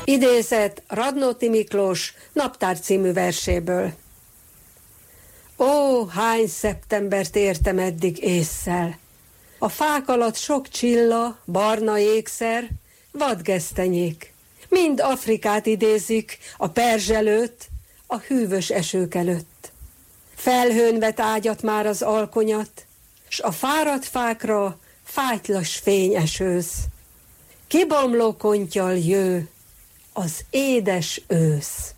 Idézet Radnóti Miklós Naptár című verséből. Ó, hány szeptembert értem eddig ésszel! A fák alatt sok csilla, barna ékszer, vadgesztenyék. Mind Afrikát idézik a perzselőt, a hűvös esők előtt. Felhőn vet ágyat már az alkonyat, s a fáradt fákra fájtlas fény esőz. Kibomló konttyal jő az édes ősz.